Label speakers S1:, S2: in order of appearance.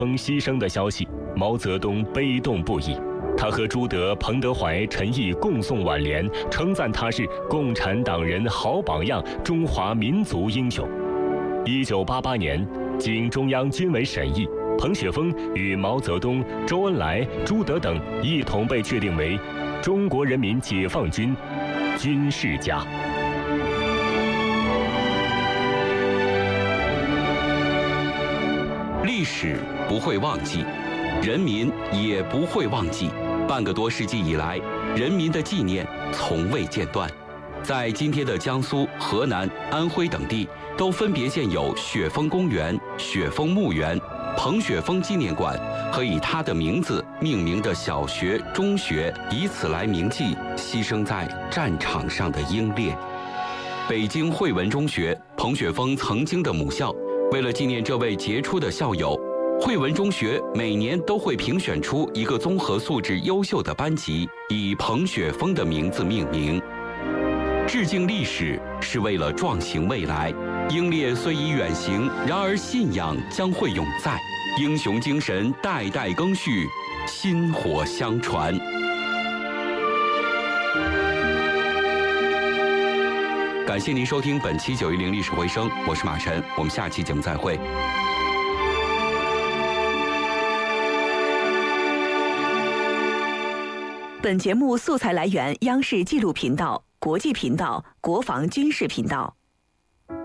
S1: 牺牲的消息，毛泽东悲动不已。他和朱德、彭德怀、陈毅共送挽联，称赞他是共产党人好榜样、中华民族英雄。1988年，经中央军委审议，彭雪枫与毛泽东、周恩来、朱德等一同被确定为中国人民解放军军事家。
S2: 历史不会忘记，人民也不会忘记。半个多世纪以来，人民的纪念从未间断。在今天的江苏、河南、安徽等地，都分别建有雪峰公园、雪峰墓园、彭雪枫纪念馆和以他的名字命名的小学、中学，以此来铭记牺牲在战场上的英烈。北京汇文中学，彭雪枫曾经的母校，为了纪念这位杰出的校友，汇文中学每年都会评选出一个综合素质优秀的班级，以彭雪枫的名字命名。致敬历史是为了壮行未来，英烈虽已远行，然而信仰将会永在，英雄精神代代更续，薪火相传。感谢您收听本期910历史回声，我是马晨，我们下期节目再会。
S3: 本节目素材来源：央视纪录频道、国际频道、国防军事频道。